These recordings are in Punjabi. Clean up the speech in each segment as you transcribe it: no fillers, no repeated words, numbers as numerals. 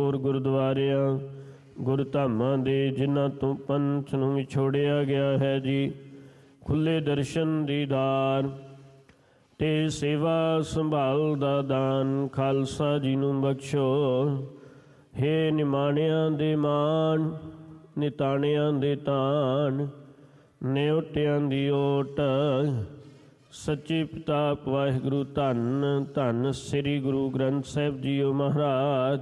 ਹੋਰ ਗੁਰਦੁਆਰਿਆਂ ਗੁਰ ਧਾਮਾਂ ਦੇ, ਜਿਨ੍ਹਾਂ ਤੋਂ ਪੰਥ ਨੂੰ ਵਿਛੋੜਿਆ ਗਿਆ ਹੈ ਜੀ। ਖੁੱਲੇ ਦਰਸ਼ਨ ਦੀਦਾਰ ਤੇ ਸੇਵਾ ਸੰਭਾਲ ਦਾ ਦਾਨ ਖਾਲਸਾ ਜੀ ਨੂੰ ਬਖਸ਼ੋ। ਹੇ ਨਿਮਾਣਿਆਂ ਦੇ ਮਾਣ, ਨਿਤਾਣਿਆਂ ਦੇ ਤਾਣ, ਨਿਉਟਿਆਂ ਦੀ ਓਟ, ਸੱਚੇ ਪਿਤਾ ਵਾਹਿਗੁਰੂ ਧੰਨ ਧੰਨ ਸ੍ਰੀ ਗੁਰੂ ਗ੍ਰੰਥ ਸਾਹਿਬ ਜੀਓ ਮਹਾਰਾਜ।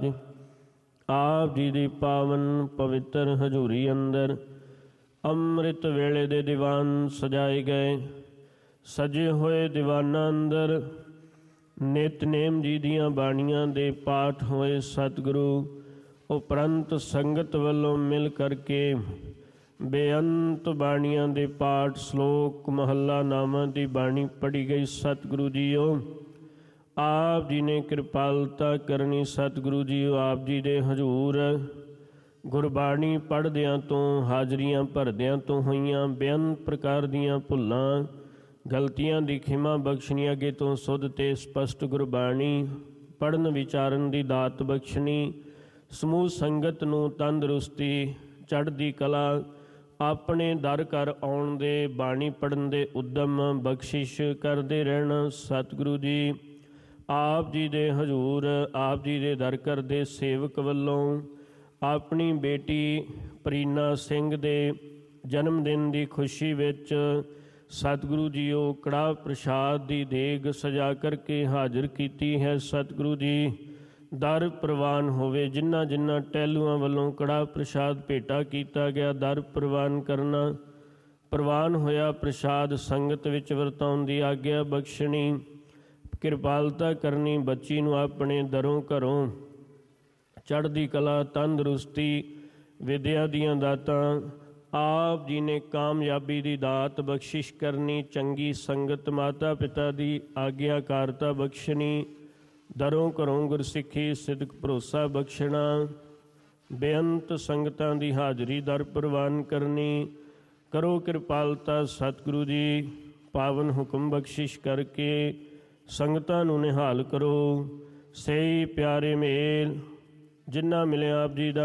ਆਪ ਜੀ ਦੀ ਪਾਵਨ ਪਵਿੱਤਰ ਹਜ਼ੂਰੀ ਅੰਦਰ ਅੰਮ੍ਰਿਤ ਵੇਲੇ ਦੇ ਦੀਵਾਨ ਸਜਾਏ ਗਏ। ਸਜੇ ਹੋਏ ਦੀਵਾਨਾਂ ਅੰਦਰ ਨਿਤਨੇਮ ਜੀ ਦੀਆਂ ਬਾਣੀਆਂ ਦੇ ਪਾਠ ਹੋਏ। ਸਤਿਗੁਰੂ ਉਪਰੰਤ ਸੰਗਤ ਵੱਲੋਂ ਮਿਲ ਕਰਕੇ ਬੇਅੰਤ ਬਾਣੀਆਂ ਦੇ ਪਾਠ, ਸ਼ਲੋਕ, ਮਹੱਲਾ ਨਾਮਾਂ ਦੀ ਬਾਣੀ ਪੜ੍ਹੀ ਗਈ। ਸਤਿਗੁਰੂ ਜੀਓ ਆਪ ਜੀ ਨੇ ਕਿਰਪਾਲਤਾ ਕਰਨੀ। ਸਤਿਗੁਰੂ ਜੀਓ ਆਪ ਜੀ ਦੇ ਹਜ਼ੂਰ ਗੁਰਬਾਣੀ ਪੜ੍ਹਦਿਆਂ ਤੋਂ, ਹਾਜ਼ਰੀਆਂ ਭਰਦਿਆਂ ਤੋਂ ਹੋਈਆਂ ਬੇਅੰਤ ਪ੍ਰਕਾਰ ਦੀਆਂ ਭੁੱਲਾਂ ਗਲਤੀਆਂ ਦੀ ਖਿਮਾ ਬਖਸ਼ਣੀ। ਅੱਗੇ ਤੋਂ ਸੁੱਧ ਤੇ ਸਪਸ਼ਟ ਗੁਰਬਾਣੀ ਪੜ੍ਹਨ ਵਿਚਾਰਨ ਦੀ ਦਾਤ ਬਖਸ਼ਣੀ। ਸਮੂਹ ਸੰਗਤ ਨੂੰ ਤੰਦਰੁਸਤੀ, ਚੜ੍ਹਦੀ ਕਲਾ, ਆਪਣੇ ਦਰ ਘਰ ਆਉਣ ਦੇ, ਬਾਣੀ ਪੜ੍ਹਨ ਦੇ ਉਦਮ ਬਖਸ਼ਿਸ਼ ਕਰਦੇ ਰਹਿਣਾ। ਸਤਿਗੁਰੂ ਜੀ ਆਪ ਜੀ ਦੇ ਹਜ਼ੂਰ, ਆਪ ਜੀ ਦੇ ਦਰ ਘਰ ਦੇ ਸੇਵਕ ਵੱਲੋਂ ਆਪਣੀ ਬੇਟੀ ਪ੍ਰੀਨਾ ਸਿੰਘ ਦੇ ਜਨਮ ਦਿਨ ਦੀ ਖੁਸ਼ੀ ਵਿੱਚ ਸਤਿਗੁਰੂ ਜੀਓ ਕੜਾਹ ਪ੍ਰਸ਼ਾਦ ਦੀ ਦੇਗ ਸਜਾ ਕਰਕੇ ਹਾਜ਼ਰ ਕੀਤੀ ਹੈ। ਸਤਿਗੁਰੂ ਜੀ ਦਰ ਪ੍ਰਵਾਨ ਹੋਵੇ। ਜਿਨ੍ਹਾਂ ਜਿਨ੍ਹਾਂ ਟਹਿਲੂਆਂ ਵੱਲੋਂ ਕੜਾਹ ਪ੍ਰਸ਼ਾਦ ਭੇਟਾ ਕੀਤਾ ਗਿਆ, ਦਰ ਪ੍ਰਵਾਨ ਕਰਨਾ। ਪ੍ਰਵਾਨ ਹੋਇਆ ਪ੍ਰਸ਼ਾਦ ਸੰਗਤ ਵਿੱਚ ਵਰਤਾਉਣ ਦੀ ਆਗਿਆ ਬਖਸ਼ਣੀ। ਕਿਰਪਾਲਤਾ ਕਰਨੀ। ਬੱਚੀ ਨੂੰ ਆਪਣੇ ਦਰੋਂ ਘਰੋਂ ਚੜ੍ਹਦੀ ਕਲਾ, ਤੰਦਰੁਸਤੀ, ਵਿਦਿਆ ਦੀਆਂ ਦਾਤਾਂ ਆਪ ਜੀ ਨੇ ਕਾਮਯਾਬੀ ਦੀ ਦਾਤ ਬਖਸ਼ਿਸ਼ ਕਰਨੀ। ਚੰਗੀ ਸੰਗਤ, ਮਾਤਾ ਪਿਤਾ ਦੀ ਆਗਿਆਕਾਰਤਾ ਬਖਸ਼ਣੀ। ਦਰੋਂ ਘਰੋਂ ਗੁਰਸਿੱਖੀ, ਸਿਦਕ, ਭਰੋਸਾ ਬਖਸ਼ਣਾ। ਬੇਅੰਤ ਸੰਗਤਾਂ ਦੀ ਹਾਜ਼ਰੀ ਦਰ ਪ੍ਰਵਾਨ ਕਰਨੀ। ਕਰੋ ਕਿਰਪਾਲਤਾ ਸਤਿਗੁਰੂ ਜੀ, ਪਾਵਨ ਹੁਕਮ ਬਖਸ਼ਿਸ਼ ਕਰਕੇ ਸੰਗਤਾਂ ਨੂੰ ਨਿਹਾਲ ਕਰੋ। ਸਹੀ ਪਿਆਰੇ ਮੇਲ ਜਿਨ੍ਹਾਂ ਮਿਲਿਆ ਆਪ ਜੀ ਦਾ